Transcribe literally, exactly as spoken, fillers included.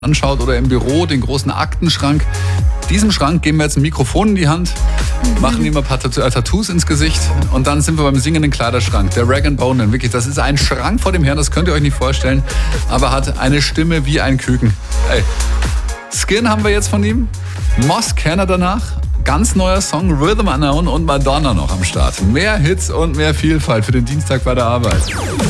anschaut oder im Büro den großen Aktenschrank. Diesem Schrank geben wir jetzt ein Mikrofon in die Hand, machen ihm ein paar Tattoos ins Gesicht und dann sind wir beim singenden Kleiderschrank. Der Rag and Bone, denn wirklich, das ist ein Schrank vor dem Herrn, das könnt ihr euch nicht vorstellen, aber hat eine Stimme wie ein Küken. Ey. Skin haben wir jetzt von ihm, Moss Kenner danach, ganz neuer Song, Rhythm Unknown und Madonna noch am Start. Mehr Hits und mehr Vielfalt für den Dienstag bei der Arbeit.